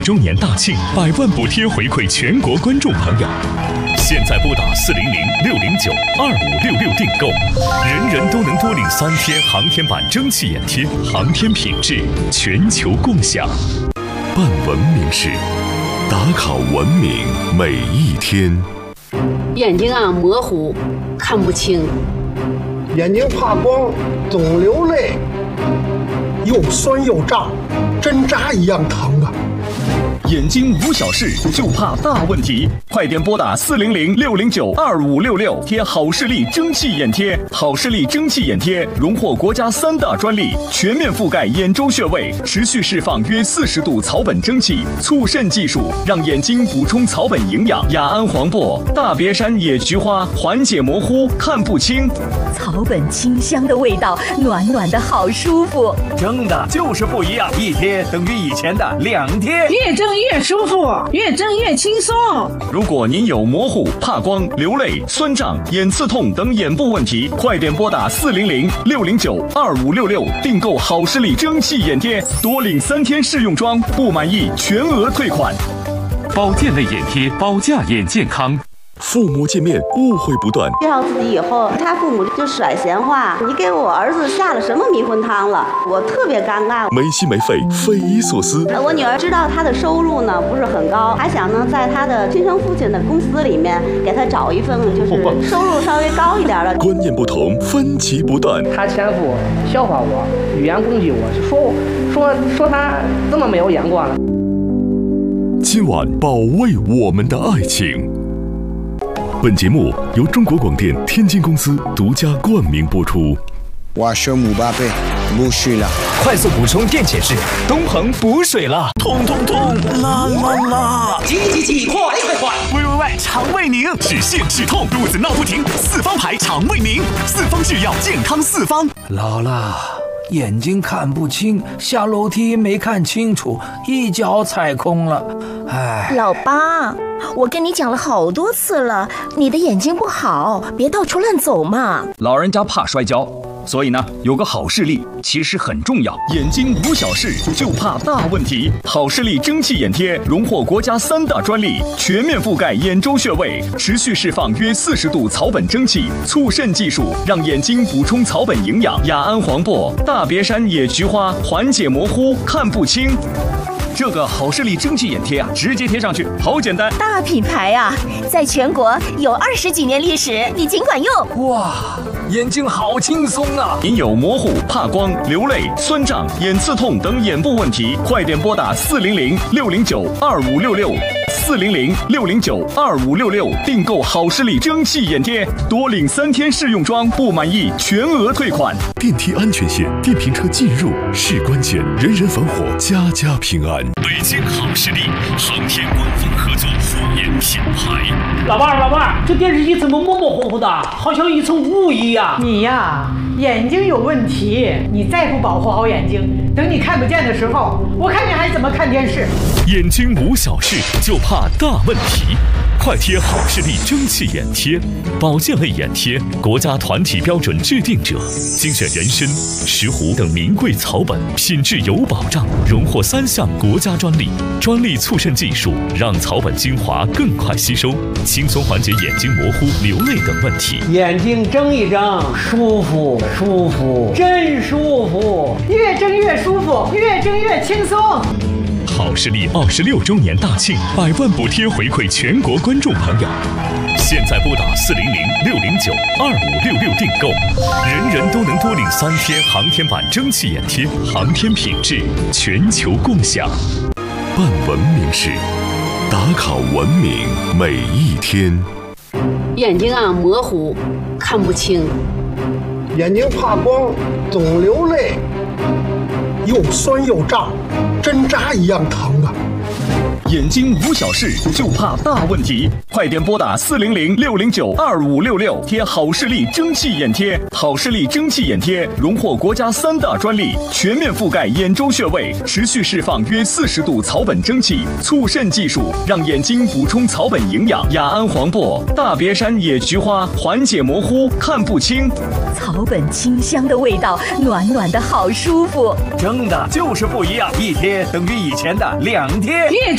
周年大庆，100万补贴回馈全国观众朋友。现在拨打400-609-2566订购，人人都能多领3天航天版蒸汽眼贴，航天品质全球共享。办文明事，打卡文明每一天。 眼睛模糊，看不清； 眼睛怕光，总流泪，又酸又胀，针扎一样疼啊！ 眼睛无小事，就怕大问题。快点拨打400-609-2566，贴好视力蒸汽眼贴。好视力蒸汽眼贴荣获国家3大专利，全面覆盖眼周穴位，持续释放约40度草本蒸汽，促渗技术让眼睛补充草本营养。雅安黄柏、大别山野菊花缓解模糊，看不清。 草本清香的味道，暖暖的好舒服。 蒸的就是不一样，一贴等于以前的2贴。 越蒸越舒服，越蒸越轻松。 如果您有模糊、怕光、流泪、酸胀、眼刺痛等眼部问题，快点拨打400-609-2566订购好视力蒸汽眼贴，多领3天试用装，不满意全额退款。 保健类眼贴，保驾眼健康。父母见面误会不断， 介绍自己以后，他父母就甩闲话：“你给我儿子下了什么迷魂汤了？”我特别尴尬， 没心没肺，匪夷所思。 我女儿知道他的收入呢不是很高，还想呢在他的亲生父亲的公司里面给他找一份就是收入稍微高一点的。 观念不同，分歧不断。 他前夫笑话我，语言攻击我，就说他这么没有眼光了。 今晚保卫我们的爱情。本节目由中国广电天津公司独家冠名播出。 我是姆巴佩，补水了。 快速补充电解质，东鹏补水了。 痛痛痛，啦啦啦！ 挤，快！喂，肠胃宁， 止泻止痛，肚子闹不停，4方牌肠胃宁，4方制药，健康4方。 老了，眼睛看不清，下楼梯没看清楚，一脚踩空了。哎， 老八，我跟你讲了好多次了，你的眼睛不好，别到处乱走嘛。 老人家怕摔跤，所以呢，有个好视力其实很重要。眼睛无小事，就怕大问题。好视力蒸汽眼贴荣获国家3大专利，全面覆盖眼周穴位，持续释放约40度草本蒸汽，促渗技术让眼睛补充草本营养。雅安黄柏、大别山野菊花缓解模糊，看不清。这个好视力蒸汽眼贴直接贴上去，好简单。 大品牌在全国有20几年历史，你尽管用。 哇，眼睛好轻松啊！ 您有模糊、怕光、流泪、酸胀、眼刺痛等眼部问题，快点拨打400-609-2566。400-609-2566订购好视力蒸汽眼贴，多领3天试用装，不满意全额退款。 电梯安全线，电瓶车进入是关键，人人防火，家家平安。北京好视力航天官方合作护眼品牌。 老伴，这电视机怎么模模糊糊的，好像一层雾一样？ 你呀，眼睛有问题，你再不保护好眼睛，等你看不见的时候，我看你还怎么看电视？ 眼睛无小事，就怕大问题。快贴好视力蒸汽眼贴，保健类眼贴，国家团体标准制定者，精选人参、石斛等名贵草本，品质有保障，荣获3项国家专利。专利促渗技术让草本精华更快吸收，轻松缓解眼睛模糊、流泪等问题。 眼睛睁一睁，舒服，真舒服， 越睁越舒服，越睁越轻松。 好视力26周年大庆，100万补贴回馈全国观众朋友。现在拨打400-609-2566订购，人人都能多领3天航天版蒸汽眼贴，航天品质全球共享。办文明事，打卡文明每一天。 眼睛模糊，看不清； 眼睛怕光，总流泪，又酸又胀，针扎一样疼啊！ 眼睛无小事，就怕大问题。快点拨打400-609-2566，贴好视力蒸汽眼贴。好视力蒸汽眼贴荣获国家3大专利，全面覆盖眼周穴位，持续释放约40度草本蒸汽，促渗技术让眼睛补充草本营养。雅安黄柏、大别山野菊花缓解模糊，看不清。 草本清香的味道，暖暖的好舒服。 蒸的就是不一样，一贴等于以前的2贴。 越